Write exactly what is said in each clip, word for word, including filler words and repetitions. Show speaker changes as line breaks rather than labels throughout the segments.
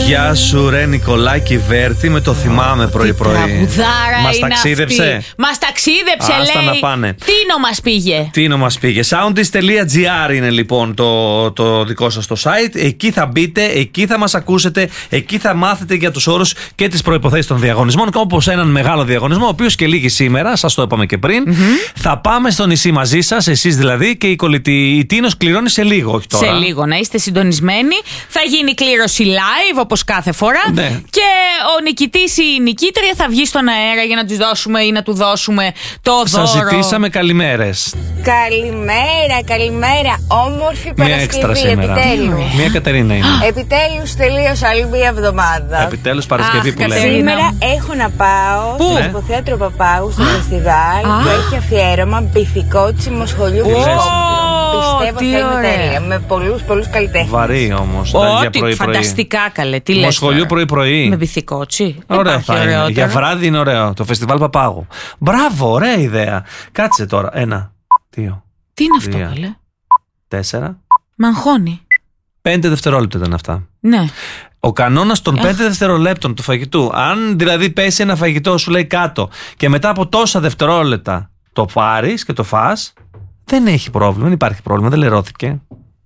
Γεια σου, ρε Νικολάκη Βέρτη, με το θυμάμαι πρωί-πρωί. Μας ταξίδεψε.
Μας ταξίδεψε,
Άστα
λέει.
να πάνε.
Τίνο μας πήγε.
Τίνο μας πήγε. Soundist τελεία τζι άρ είναι λοιπόν το, το δικό σας το site. Εκεί θα μπείτε, εκεί θα μας ακούσετε, εκεί θα μάθετε για τους όρους και τις προϋποθέσεις των διαγωνισμών. Όπως έναν μεγάλο διαγωνισμό, ο οποίος και λύγει σήμερα, σας το είπαμε και πριν. Mm-hmm. Θα πάμε στο νησί μαζί σας, εσείς δηλαδή, και η κολλητή η Τίνος κληρώνει σε λίγο, όχι τώρα.
Σε λίγο, να είστε συντονισμένοι. Θα γίνει κλήρωση live όπως κάθε φορά.
Ναι.
Και ο νικητής ή η νικήτρια θα βγει στον αέρα για να τους δώσουμε ή να του δώσουμε το δώρο.
Σας ζητήσαμε καλημέρες.
Καλημέρα, καλημέρα. Όμορφη Παρασκευή, επιτέλους.
Μία Κατερίνα είναι.
Επιτέλους τελείωσε άλλη μία εβδομάδα.
Επιτέλους Παρασκευή. Αχ, που λέμε.
Σήμερα έχω να πάω
Πού?
στο Υποθέατρο Παπάγου, στο φεστιβάλ που έχει αφιέρωμα Μπιθικότσιμο σχολείου Χριστόπουλου. Πιστεύω θα είναι τέλεια. Με πολλούς πολλούς καλλιτέχνες.
Βαρύ όμως.
Ό,τι φανταστικά, καλέ. Τι λες?
Σχολείο πρωί-πρωί.
Με Μπιθικότσι.
Ωραία θα είναι. Για βράδυ είναι ωραίο. Το φεστιβάλ Παπάγου. Μπράβο, ωραία ιδέα. Κάτσε τώρα. Ένα, δύο.
Τι είναι αυτό,
τρία,
καλέ?
Τέσσερα.
Μαγχώνει.
Πέντε δευτερόλεπτα ήταν αυτά.
Ναι.
Ο κανόνας των πέντε δευτερολέπτων του φαγητού. Αν δηλαδή πέσει ένα φαγητό, σου λέει κάτω, και μετά από τόσα δευτερόλεπτα το πάρεις και το φας, δεν έχει πρόβλημα, δεν υπάρχει πρόβλημα, δεν λερώθηκε.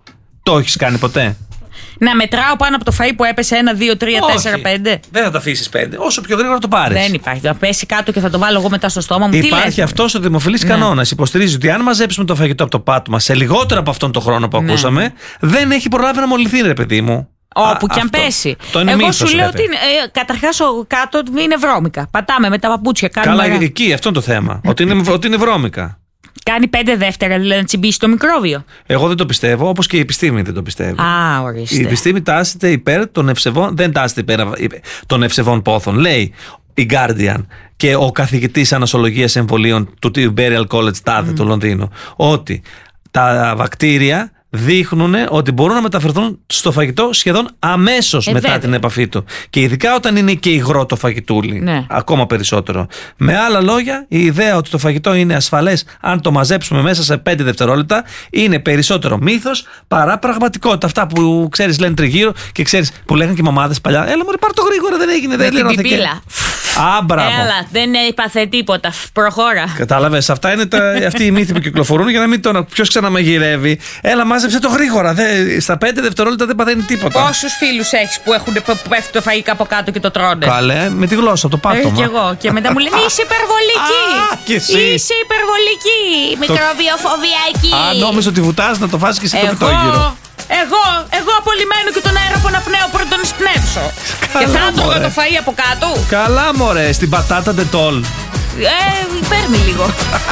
Το έχεις κάνει ποτέ?
Να μετράω πάνω από το φαΐ που έπεσε ένα, δύο, τρία, τέσσερα, πέντε.
Δεν θα τα αφήσεις πέντε. Όσο πιο γρήγορα το πάρεις.
Δεν υπάρχει. Θα πέσει κάτω και θα το βάλω εγώ μετά στο στόμα μου.
Υπάρχει αυτός ο δημοφιλής ναι. κανόνας. Υποστηρίζει ότι αν μαζέψουμε το φαγητό από το πάτωμα σε λιγότερο από αυτόν τον χρόνο που ναι. ακούσαμε, δεν έχει προλάβει να μολυνθεί, ρε παιδί μου.
Όπου
Α,
και αν
αυτό.
πέσει.
Αυτό είναι
εγώ
μύθος,
σου λέω
βέβαια.
ότι ε, καταρχάς ο κάτω είναι βρώμικα. Πατάμε με τα παπούτσια.
Καλά,
μέρα.
εκεί αυτό είναι το θέμα. ότι, είναι, ότι είναι βρώμικα.
Κάνει πέντε δεύτερα δηλαδή να τσιμπήσει το μικρόβιο.
Εγώ δεν το πιστεύω, όπως και η επιστήμη δεν το πιστεύει.
Α, ορίστε.
Η επιστήμη τάσεται υπέρ των ευσεβών, δεν τάσεται υπέρ των ευσεβών πόθων. Λέει η Guardian και ο καθηγητής ανασολογίας εμβολίων του Imperial College τάδε, mm. το Λονδίνο, ότι τα βακτήρια δείχνουν ότι μπορούν να μεταφερθούν στο φαγητό σχεδόν αμέσως
ε,
μετά
βέβαια.
την επαφή του. Και ειδικά όταν είναι και υγρό το φαγητούλι.
Ναι.
Ακόμα περισσότερο. Με άλλα λόγια, η ιδέα ότι το φαγητό είναι ασφαλές αν το μαζέψουμε μέσα σε πέντε δευτερόλεπτα είναι περισσότερο μύθος παρά πραγματικότητα. Αυτά που ξέρεις λένε τριγύρω και ξέρεις που λέγανε και οι μαμάδες παλιά. Έλα μωρέ, πάρ' το γρήγορα, δεν έγινε, δεν λερώθηκε. Α, μπράβο.
Έλα, δεν έπαθε τίποτα. Προχώρα.
Κατάλαβες, αυτά είναι τα, αυτοί οι μύθοι που κυκλοφορούν για να μην τον. Ποιος ξαναμαγειρεύει. Έλα, μάζεψε το γρήγορα. Δε, στα πέντε δευτερόλεπτα δεν παθαίνει τίποτα.
Πόσους φίλους έχεις που, έχουν, που πέφτει το φαγητό από κάτω και το τρώνε?
Καλέ, με τη γλώσσα, το πάτωμα.
Ε, και εγώ. Και μετά μου λένε είσαι υπερβολική.
Α, και εσύ.
Είσαι υπερβολική. Μικροβιοφοβιακή.
Α, νόμιζα ότι βουτάς να το φας και εσύ το
Εγώ,
πιτόγυρο.
εγώ, εγώ απολυμμένω και τον αέρα που αναπνέω πρώτον να σπνεύσω. Και θα έτρωγα το φαΐ από κάτω.
Καλά, μωρέ, στην πατάτα ντετόλ.
Ε, παίρνει λίγο.